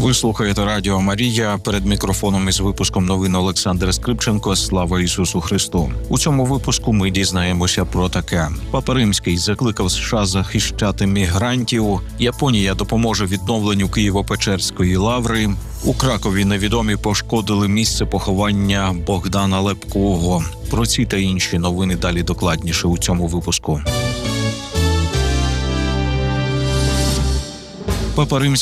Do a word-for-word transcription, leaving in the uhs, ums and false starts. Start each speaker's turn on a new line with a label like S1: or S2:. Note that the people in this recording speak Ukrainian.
S1: Ви слухаєте Радіо Марія. Перед мікрофоном із випуском новин Олександр Скрипченко. Слава Ісусу Христу! У цьому випуску ми дізнаємося про таке. Папа Римський закликав США захищати мігрантів. Японія допоможе відновленню Києво-Печерської лаври. У Кракові невідомі пошкодили місце поховання Богдана Лепкого. Про ці та інші новини далі докладніше у цьому випуску. Папа Римський